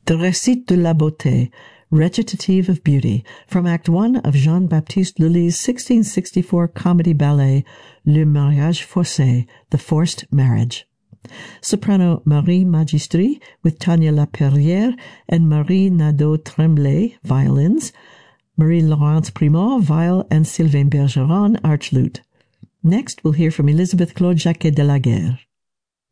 The Récit de la Beauté, Recitative of Beauty, from Act 1 of Jean-Baptiste Lully's 1664 comedy ballet Le Mariage Forcé, The Forced Marriage. Soprano Marie Magistri with Tania Laperrière and Marie Nadeau-Tremblay, violins, Marie-Laurence Primot, viol, and Sylvain Bergeron, arch lute. Next, we'll hear from Elizabeth Claude Jacquet de la Guerre.